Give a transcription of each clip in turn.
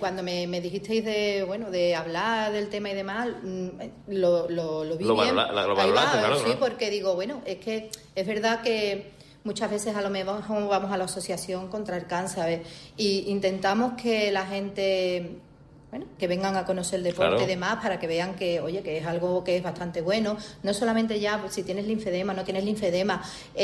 cuando me dijisteis de hablar del tema y demás, lo vi bien. Lo valoraste, claro. Sí, porque digo, es que es verdad que muchas veces a lo mejor vamos a la asociación contra el cáncer, ¿sabes? Y intentamos que la gente, que vengan a conocer el deporte y demás, para que vean que, que es algo que es bastante bueno. No solamente ya si tienes linfedema, no tienes linfedema,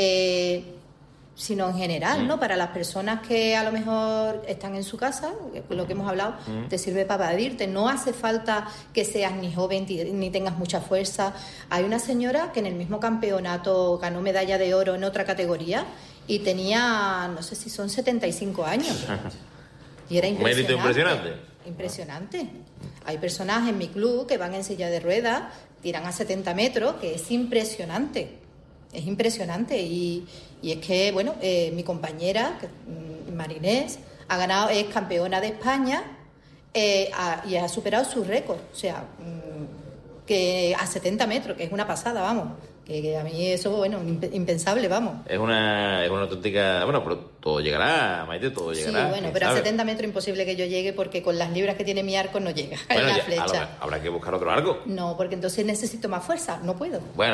sino en general, ¿no? Para las personas que a lo mejor están en su casa, lo que hemos hablado, te sirve para evadirte. No hace falta que seas ni joven ni tengas mucha fuerza. Hay una señora que en el mismo campeonato ganó medalla de oro en otra categoría y tenía, no sé si son 75 años. Y era impresionante. Mérito impresionante. Impresionante. Hay personas en mi club que van en silla de ruedas, tiran a 70 metros, que es impresionante. Es impresionante. Y es que, mi compañera, Marinés, ha ganado, es campeona de España y ha superado su récord. O sea, que a 70 metros, que es una pasada, vamos. Que a mí eso, impensable, vamos. Es una auténtica... Bueno, pero todo llegará, Maite, todo llegará. Sí, pero a 70 metros imposible que yo llegue porque con las libras que tiene mi arco no llega la flecha. Habrá que buscar otro arco. No, porque entonces necesito más fuerza, no puedo. Bueno,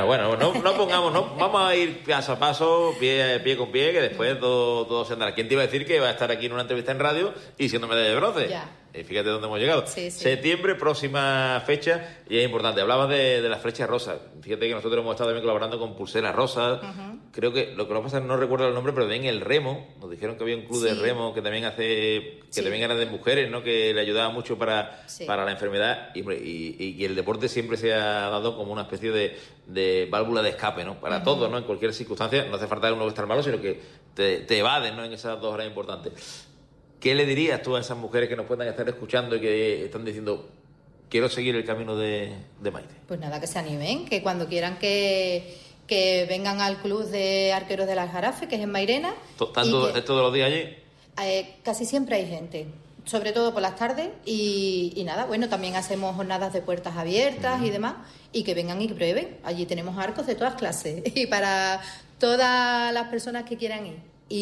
vamos a ir paso a paso, pie con pie, que después todo se andará. ¿Quién te iba a decir que va a estar aquí en una entrevista en radio y siendo medalla de bronce? Ya. Fíjate dónde hemos llegado. Sí. Septiembre, próxima fecha, y es importante. Hablabas de las flechas rosas. Fíjate que nosotros hemos estado también colaborando con Pulseras Rosas. Creo que lo que nos pasa, no recuerdo el nombre, pero también el remo. Nos dijeron que había un club de remo que también también era de mujeres, ¿no? Que le ayudaba mucho para la enfermedad y el deporte siempre se ha dado como una especie de válvula de escape, ¿no? Para todos, ¿no? En cualquier circunstancia. No hace falta uno estar malo, sino que te evaden, ¿no? En esas 2 horas importantes. ¿Qué le dirías tú a esas mujeres que nos puedan estar escuchando y que están diciendo, quiero seguir el camino de Maite? Pues nada, que se animen, que cuando quieran que vengan al club de arqueros del Aljarafe, que es en Mairena. ¿Es todos los días allí? Casi siempre hay gente, sobre todo por las tardes. Y nada, también hacemos jornadas de puertas abiertas y demás. Y que vengan y que prueben. Allí tenemos arcos de todas clases. Y para todas las personas que quieran ir.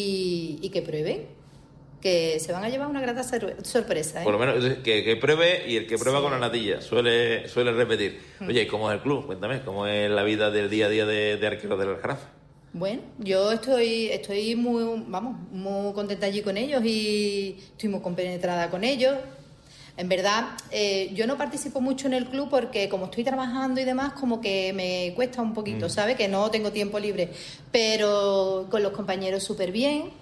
Y que prueben. Que se van a llevar una grata sorpresa, ¿eh? Por lo menos que pruebe, y el que prueba con la natilla suele repetir. Oye, ¿y cómo es el club? Cuéntame, ¿cómo es la vida del día a día de arqueros del Aljarafe? Bueno, yo estoy muy contenta allí con ellos y estoy muy compenetrada con ellos. En verdad, yo no participo mucho en el club porque como estoy trabajando y demás, como que me cuesta un poquito, ¿sabes? Que no tengo tiempo libre. Pero con los compañeros súper bien.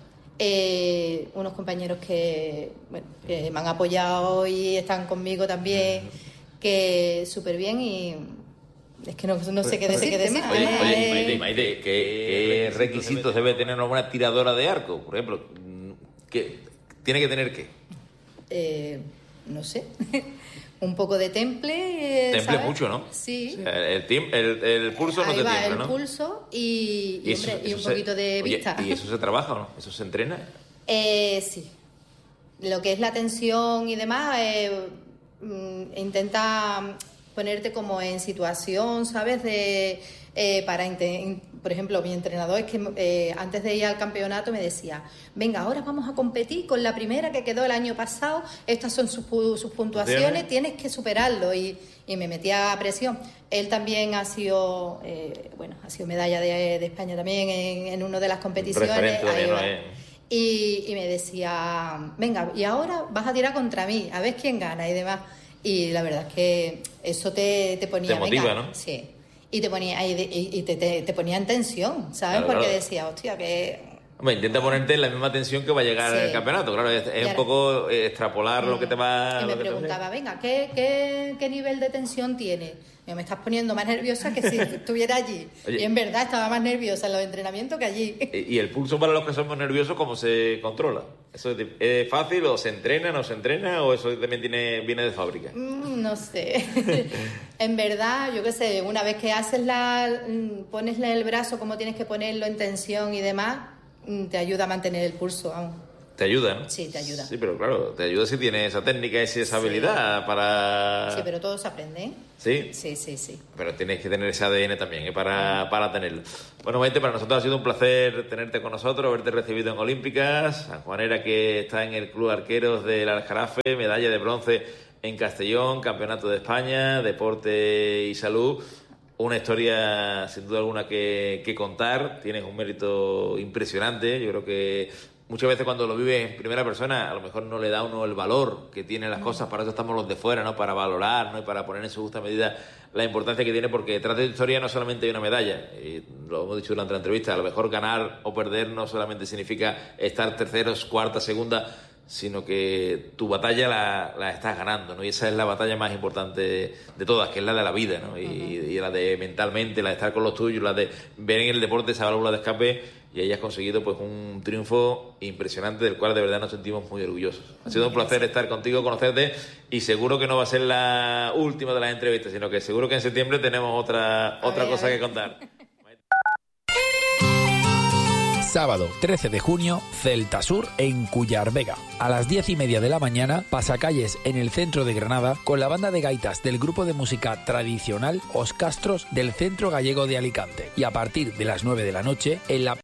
Unos compañeros que me han apoyado y están conmigo también, que súper bien, y es que no sé qué decir. Oye, Maite, ¿qué requisitos debe tener una buena tiradora de arco? Por ejemplo, ¿tiene que tener qué? No sé. Un poco de temple. Temple ¿sabes? Mucho, ¿no? Sí. O sea, el pulso no te tiembla, ¿no? El pulso y un poquito de vista. ¿Y eso se trabaja o no? ¿Eso se entrena? Sí. Lo que es la tensión y demás, intenta ponerte como en situación, ¿sabes? Por ejemplo, mi entrenador es que antes de ir al campeonato me decía, venga, ahora vamos a competir con la primera que quedó el año pasado, estas son sus puntuaciones, tienes que superarlo, y me metía a presión. Él también ha sido medalla de España también en una de las competiciones. Y me decía, venga, y ahora vas a tirar contra mí, a ver quién gana y demás. Y la verdad es que eso te ponía... Te motiva, ¿no? Sí. Y te ponía en tensión, ¿sabes? Claro, porque decía, hostia, que... Hombre, intenta ponerte en la misma tensión que va a llegar el campeonato. Claro, es un poco extrapolar lo que te va... Y me preguntaba, venga, ¿qué nivel de tensión tiene? Me estás poniendo más nerviosa que si estuviera allí. Oye, y en verdad estaba más nerviosa en los entrenamientos que allí. ¿Y el pulso para los que somos nerviosos cómo se controla? ¿Eso es fácil o se entrena, no se entrena, o eso también viene de fábrica? No sé. En verdad, yo qué sé, una vez que ponesle el brazo como tienes que ponerlo en tensión y demás, te ayuda a mantener el pulso, vamos. Te ayuda, ¿no? Sí, te ayuda. Sí, pero claro, te ayuda si tienes esa técnica y esa habilidad para... Sí, pero todo se aprende, ¿eh? ¿Sí? Sí. Pero tienes que tener ese ADN también, para tenerlo. Bueno, Maite, para nosotros ha sido un placer tenerte con nosotros, haberte recibido en Olímpicas. Sanjuanera, que está en el Club Arqueros del Aljarafe, medalla de bronce en Castellón, Campeonato de España, Deporte y Salud. Una historia, sin duda alguna, que contar. Tienes un mérito impresionante. Yo creo que muchas veces cuando lo vives en primera persona, a lo mejor no le da a uno el valor que tienen las cosas. Para eso estamos los de fuera, ¿no? Para valorar, ¿no? Y para poner en su justa medida la importancia que tiene, porque detrás de tu historia no solamente hay una medalla. Y lo hemos dicho durante la entrevista, a lo mejor ganar o perder no solamente significa estar terceros, cuarta, segunda, sino que tu batalla la estás ganando, ¿no? Y esa es la batalla más importante de todas, que es la de la vida, ¿no? Y la de mentalmente, la de estar con los tuyos, la de ver en el deporte esa válvula de escape, y ahí has conseguido pues un triunfo impresionante del cual de verdad nos sentimos muy orgullosos. Ha sido un placer estar contigo, conocerte, y seguro que no va a ser la última de las entrevistas, sino que seguro que en septiembre tenemos otra cosa que contar. Sábado 13 de junio, Celta Sur en Cuyar Vega. A las 10:30 de la mañana, pasacalles en el centro de Granada con la banda de gaitas del grupo de música tradicional Os Castros del Centro Gallego de Alicante. Y a partir de las 9 de la noche, en la